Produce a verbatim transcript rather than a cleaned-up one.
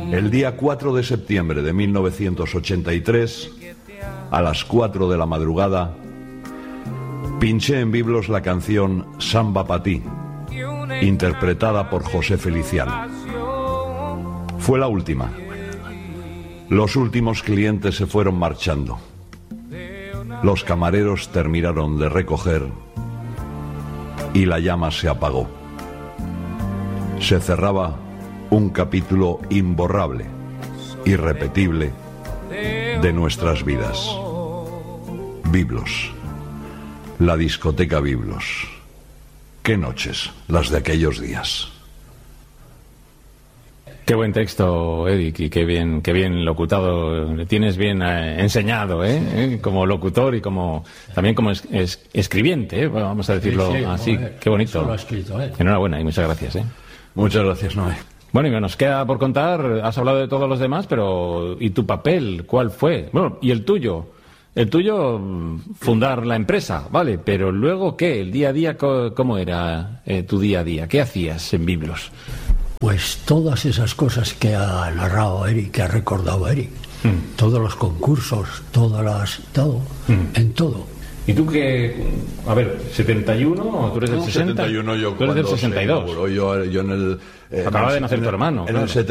El día cuatro de septiembre de mil novecientos ochenta y tres, a las cuatro de la madrugada, pinché en Biblos la canción Samba pa' ti, interpretada por José Feliciano. Fue la última. Los últimos clientes se fueron marchando. Los camareros terminaron de recoger y la llama se apagó. Se cerraba un capítulo imborrable, irrepetible, de nuestras vidas. Biblos, la discoteca Biblos. Qué noches las de aquellos días. Qué buen texto, Eric, y qué bien, qué bien locutado. Le tienes bien eh, enseñado, ¿eh? ¿eh? Como locutor y como también como es, es, escribiente, ¿eh? Bueno, vamos a decirlo sí, sí, así. Joder, qué bonito. Lo ha escrito, ¿eh? Enhorabuena y muchas gracias, ¿eh? Muchas gracias, Noé. Bueno, y nos queda por contar, has hablado de todos los demás, pero ¿y tu papel? ¿Cuál fue? Bueno, ¿y el tuyo? El tuyo, fundar la empresa, vale, pero luego, ¿qué? ¿El día a día? ¿Cómo era eh, tu día a día? ¿Qué hacías en Biblos? Pues todas esas cosas que ha narrado Eric, que ha recordado Eric, mm. todos los concursos, todas las, todo, mm. en todo. ¿Y tú qué? A ver, ¿setenta y uno o tú eres del no, sesenta? setenta y uno yo. Tú eres del sesenta y dos. Yo, yo en el... Acaba de nacer tu hermano. En claro. el